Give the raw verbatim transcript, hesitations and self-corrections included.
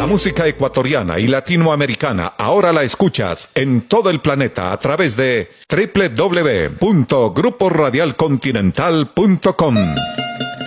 música ecuatoriana y latinoamericana ahora la escuchas en todo el planeta a través de doble u doble u doble u punto grupo radial continental punto com.